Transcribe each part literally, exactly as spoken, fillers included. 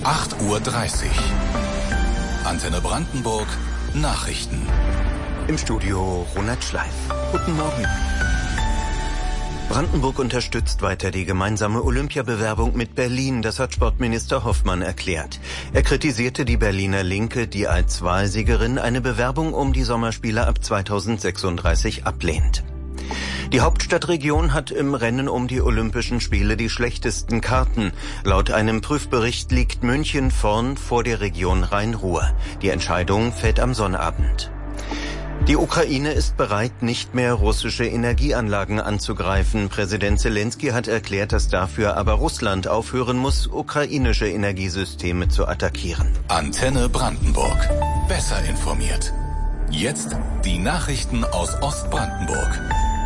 acht Uhr dreißig. Antenne Brandenburg, Nachrichten. Im Studio Ronald Schleif. Guten Morgen. Brandenburg unterstützt weiter die gemeinsame Olympiabewerbung mit Berlin, das hat Sportminister Hoffmann erklärt. Er kritisierte die Berliner Linke, die als Wahlsiegerin eine Bewerbung um die Sommerspiele ab zweitausendsechsunddreißig ablehnt. Die Hauptstadtregion hat im Rennen um die Olympischen Spiele die schlechtesten Karten. Laut einem Prüfbericht liegt München vorn vor der Region Rhein-Ruhr. Die Entscheidung fällt am Sonnabend. Die Ukraine ist bereit, nicht mehr russische Energieanlagen anzugreifen. Präsident Zelensky hat erklärt, dass dafür aber Russland aufhören muss, ukrainische Energiesysteme zu attackieren. Antenne Brandenburg. Besser informiert. Jetzt die Nachrichten aus Ostbrandenburg.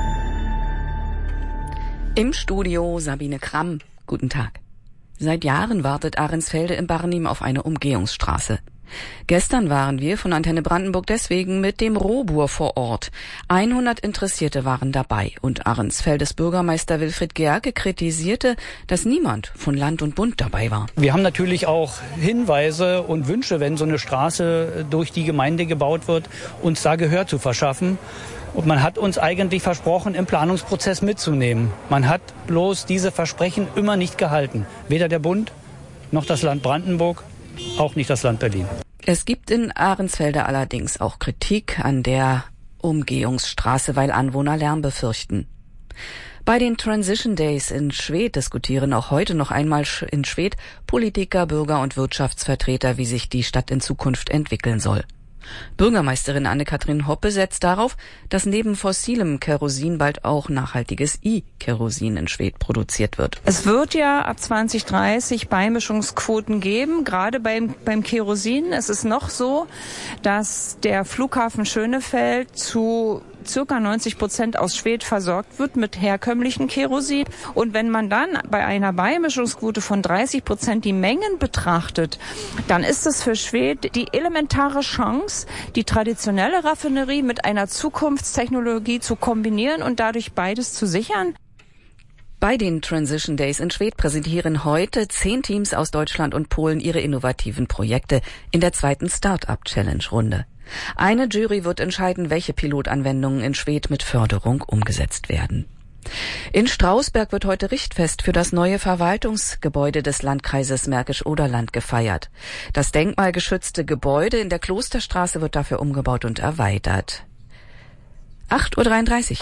Im Studio Sabine Kramm. Guten Tag. Seit Jahren wartet Ahrensfelde im Barnim auf eine Umgehungsstraße. Gestern waren wir von Antenne Brandenburg deswegen mit dem Robur vor Ort. hundert Interessierte waren dabei und Ahrensfeldes Bürgermeister Wilfried Gerke kritisierte, dass niemand von Land und Bund dabei war. Wir haben natürlich auch Hinweise und Wünsche, wenn so eine Straße durch die Gemeinde gebaut wird, uns da Gehör zu verschaffen. Und man hat uns eigentlich versprochen, im Planungsprozess mitzunehmen. Man hat bloß diese Versprechen immer nicht gehalten. Weder der Bund noch das Land Brandenburg, auch nicht das Land Berlin. Es gibt in Ahrensfelde allerdings auch Kritik an der Umgehungsstraße, weil Anwohner Lärm befürchten. Bei den Transition Days in Schwedt diskutieren auch heute noch einmal in Schwedt Politiker, Bürger und Wirtschaftsvertreter, wie sich die Stadt in Zukunft entwickeln soll. Bürgermeisterin Anne-Kathrin Hoppe setzt darauf, dass neben fossilem Kerosin bald auch nachhaltiges E-Kerosin in Schwedt produziert wird. Es wird ja ab zwanzig dreißig Beimischungsquoten geben, gerade beim, beim Kerosin. Es ist noch so, dass der Flughafen Schönefeld zu circa neunzig Prozent aus Schwedt versorgt wird mit herkömmlichem Kerosin. Und wenn man dann bei einer Beimischungsquote von dreißig Prozent die Mengen betrachtet, dann ist es für Schwedt die elementare Chance, die traditionelle Raffinerie mit einer Zukunftstechnologie zu kombinieren und dadurch beides zu sichern. Bei den Transition Days in Schwedt präsentieren heute zehn Teams aus Deutschland und Polen ihre innovativen Projekte in der zweiten Start-up-Challenge-Runde. Eine Jury wird entscheiden, welche Pilotanwendungen in Schwedt mit Förderung umgesetzt werden. In Strausberg wird heute Richtfest für das neue Verwaltungsgebäude des Landkreises Märkisch-Oderland gefeiert. Das denkmalgeschützte Gebäude in der Klosterstraße wird dafür umgebaut und erweitert. acht Uhr dreiunddreißig.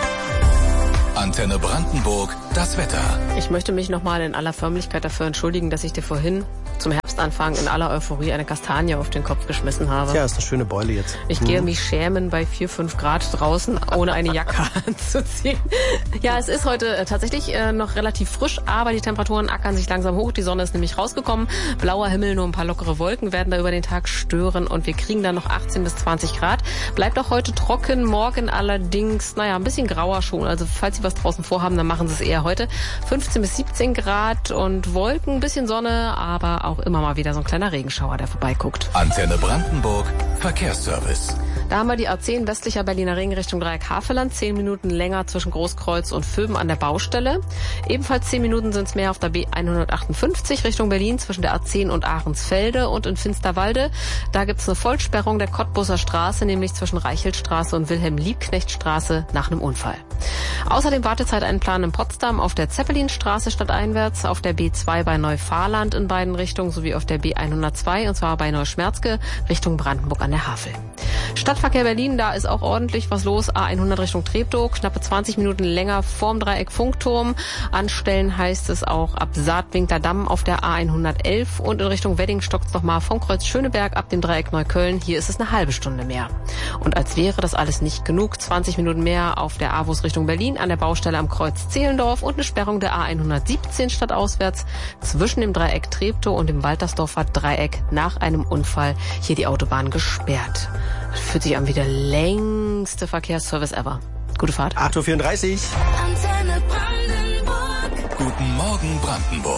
Antenne Brandenburg, das Wetter. Ich möchte mich nochmal in aller Förmlichkeit dafür entschuldigen, dass ich dir vorhin zum Herbstanfang in aller Euphorie eine Kastanie auf den Kopf geschmissen habe. Tja, ist eine schöne Beule jetzt. Ich mhm. gehe mich schämen bei vier, fünf Grad draußen, ohne eine Jacke anzuziehen. Ja, es ist heute äh, tatsächlich äh, noch relativ frisch, aber die Temperaturen ackern sich langsam hoch. Die Sonne ist nämlich rausgekommen. Blauer Himmel, nur ein paar lockere Wolken werden da über den Tag stören und wir kriegen dann noch achtzehn bis zwanzig Grad. Bleibt auch heute trocken, morgen allerdings, naja, ein bisschen grauer schon. Also falls Sie was draußen vorhaben, dann machen Sie es eher heute. fünfzehn bis siebzehn Grad und Wolken, ein bisschen Sonne, aber auch immer mal wieder so ein kleiner Regenschauer, der vorbeiguckt. Antenne Brandenburg, Verkehrsservice. Da haben wir die A zehn westlicher Berliner Ring Richtung Dreieck Havelland. Zehn Minuten länger zwischen Großkreuz und Vöben an der Baustelle. Ebenfalls zehn Minuten sind es mehr auf der B hundertachtundfünfzig Richtung Berlin zwischen der A zehn und Ahrensfelde und in Finsterwalde. Da gibt es eine Vollsperrung der Cottbuser Straße, nämlich zwischen Reicheltstraße und Wilhelm-Liebknecht-Straße nach einem Unfall. Außerdem Wartezeit einplanen in Potsdam auf der Zeppelinstraße stadteinwärts, auf der B zwei bei Neufahrland in beiden Richtungen sowie auf der B hundertzwei und zwar bei Neuschmerzke Richtung Brandenburg an der Havel. Stadtverkehr Berlin, da ist auch ordentlich was los. A hundert Richtung Treptow, knappe zwanzig Minuten länger vorm Dreieck Funkturm. Anstellen heißt es auch ab Saatwinkler Damm auf der A hundertelf und in Richtung Wedding stockt's nochmal vom Kreuz Schöneberg ab dem Dreieck Neukölln. Hier ist es eine halbe Stunde mehr. Und als wäre das alles nicht genug, zwanzig Minuten mehr auf der A W U S Richtung Berlin an der Baustelle am Kreuz Zehlendorf und eine Sperrung der A hundertsiebzehn stadtauswärts zwischen dem Dreieck Treptow und dem Waltersdorfer Dreieck nach einem Unfall. Hier die Autobahn gesperrt. Fühlt sich an wie der längste Verkehrsservice ever. Gute Fahrt. acht Uhr vierunddreißig. Antenne Brandenburg. Guten Morgen Brandenburg.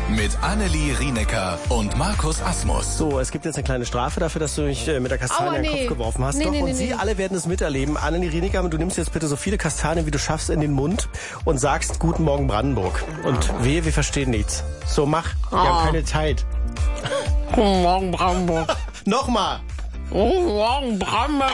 Mit Annelie Rienecker und Markus Asmus. So, es gibt jetzt eine kleine Strafe dafür, dass du mich äh, mit der Kastanie Aua, in den nee. Kopf geworfen hast. Nee, Doch, nee, und nee, Sie nee. alle werden es miterleben. Annelie Rienecker, du nimmst jetzt bitte so viele Kastanien, wie du schaffst, in den Mund und sagst Guten Morgen Brandenburg. Und wehe, wir verstehen nichts. So, mach. Wir Ah. haben keine Zeit. Guten Morgen, Brandenburg. Nochmal. Guten Morgen, Brandenburg.